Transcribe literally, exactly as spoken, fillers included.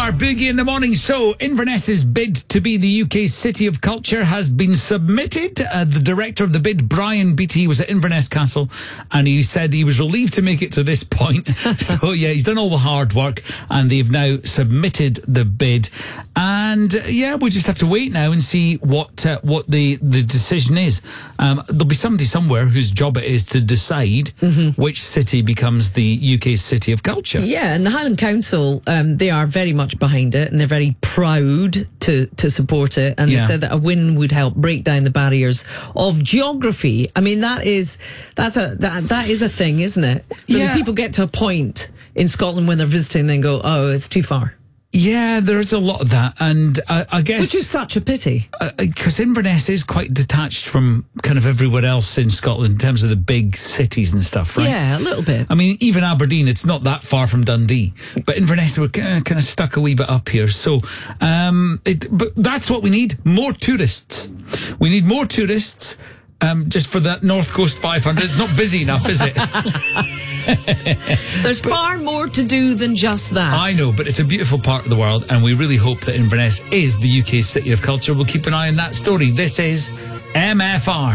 are Boogie in the Morning. So, Inverness's bid to be the U K's City of Culture has been submitted. Uh, the director of the bid, Brian Beattie, was at Inverness Castle and he said he was relieved to make it to this point. So, yeah, he's done all the hard work and they've now submitted the bid. And, uh, yeah, we just have to wait now and see what uh, what the, the decision is. Um, there'll be somebody somewhere whose job it is to decide mm-hmm. which city becomes the U K's City of Culture. Yeah, and the Highland Council, um, they are very much behind it and they're very proud to, to support it. And yeah. they said that a win would help break down the barriers of geography. I mean, that is that's a that that is a thing, isn't it? So yeah. people get to a point in Scotland when they're visiting and then go, oh, it's too far. Yeah, there's a lot of that, and I, I guess... Which is such a pity. Because uh, Inverness is quite detached from kind of everywhere else in Scotland in terms of the big cities and stuff, right? Yeah, a little bit. I mean, even Aberdeen, it's not that far from Dundee. But Inverness, we're kind of stuck a wee bit up here. So, um, it, but that's what we need, more tourists. We need more tourists. Um, just for that North Coast five hundred. It's not busy enough, is it? There's but, far more to do than just that. I know, but it's a beautiful part of the world, and we really hope that Inverness is the U K's City of Culture. We'll keep an eye on that story. This is M F R.